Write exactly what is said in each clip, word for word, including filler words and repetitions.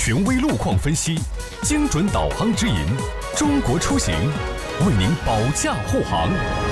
权威路况分析，精准导航指引，中国出行为您保驾护航。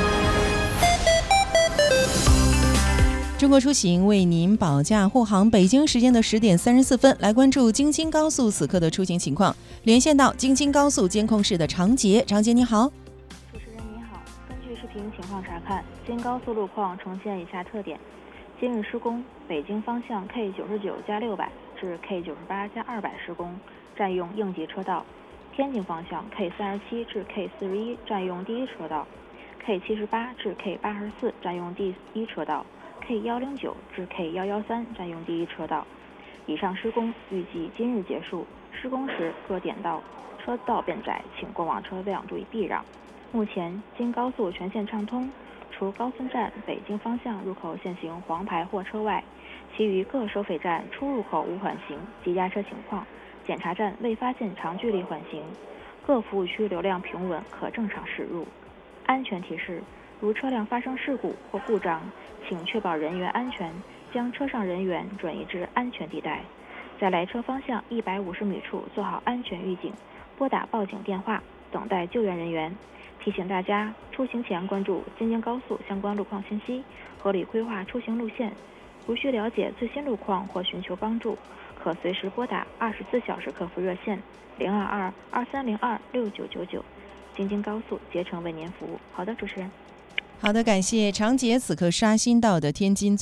中国出行为您保驾护航。北京时间的十点三十四分，来关注京津高速此刻的出行情况。连线到京津高速监控室的常杰，常杰你好。 主持人你好，根据视频情况查看，京高速路况呈现以下特点：今日施工，北京方向 K 九十九加六百至 K 九十八加二百施工，占用应急车道；天津方向 K 三十七至 K 四十一占用第一车道 ，K 七十八至 K 八十四占用第一车道。K 一零九至 K 一一三占用第一车道。以上施工预计今日结束，施工时各点道车道变窄，请过往车辆注意避让。目前京高速全线畅通，除高村站北京方向入口限行黄牌货车外，其余各收费站出入口无缓行及压车情况，检查站未发现长距离缓行，各服务区流量平稳，可正常驶入。安全提示：如车辆发生事故或故障，请确保人员安全，将车上人员转移至安全地带，在来车方向一百五十米处做好安全预警，拨打报警电话，等待救援人员。提醒大家，出行前关注京津高速相关路况信息，合理规划出行路线。如需了解最新路况或寻求帮助，可随时拨打二十四小时客服热线零二二二三零二六九九九，京津高速竭诚为您服务。好的，主持人。 好的，感谢常杰此刻刷新到的天津最